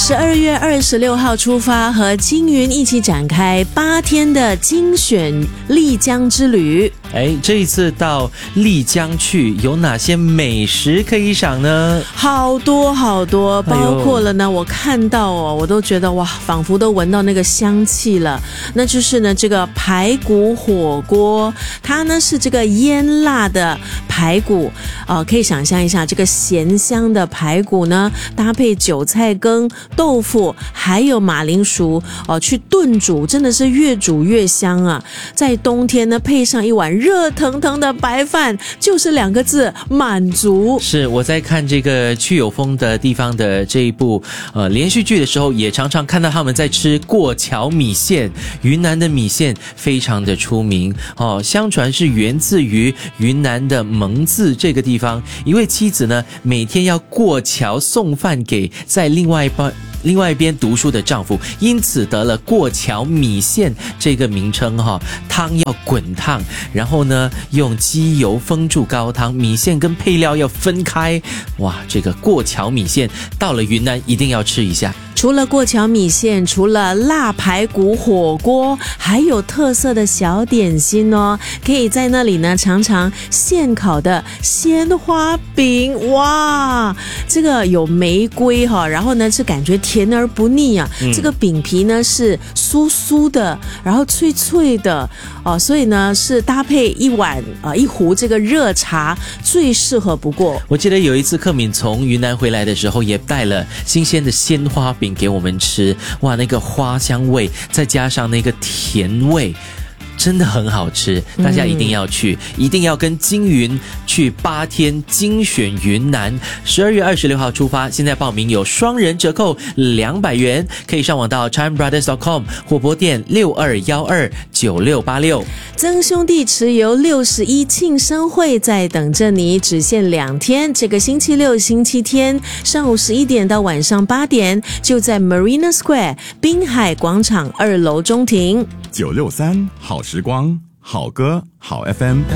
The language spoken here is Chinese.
12月26号出发，和金云一起展开8天的精选丽江之旅。 这一次到丽江去，有哪些美食可以赏呢？ 好多好多，包括了呢，我看到我都觉得哇，仿佛都闻到那个香气了。那就是呢，这个排骨火锅，它呢是这个腌辣的排骨，可以想象一下，这个咸香的排骨呢，搭配韭菜羹、豆腐，还有马铃薯，去炖煮，真的是越煮越香啊！在冬天呢，配上一碗热腾腾的白饭，就是2个字：满足。 是我在看这个去有风的地方的这一部连续剧的时候，也常常看到他们在吃过桥米线。云南的米线非常的出名相传是源自于云南的蒙自这个地方，一位妻子呢，每天要过桥送饭给在另外一边读书的丈夫，因此得了过桥米线这个名称汤要滚烫，然后呢用鸡油封住高汤，米线跟配料要分开。哇，这个过桥米线到了云南一定要吃一下。 除了过桥米线，除了辣排骨火锅，还有特色的小点心可以在那里呢尝尝现烤的鲜花饼。哇，这个有玫瑰然后呢是感觉甜而不腻啊。这个饼皮呢是酥酥的，然后脆脆的所以呢是搭配一壶这个热茶最适合不过。 我记得有一次克敏从云南回来的时候，也带了新鲜的鲜花饼给我们吃。哇，那个花香味再加上那个甜味，真的很好吃，大家一定要去，一定要跟金云去8天精选云南。12月26号出发，现在报名有双人折扣200元，可以上网到 chinabrothers.com 或拨电62129686。 曾兄弟持游61庆生会在等着你，只限2天，这个星期六、星期天上午11点到晚上8点，就在 Marina Square 滨海广场2楼中庭。 963好时光，好歌好 FM。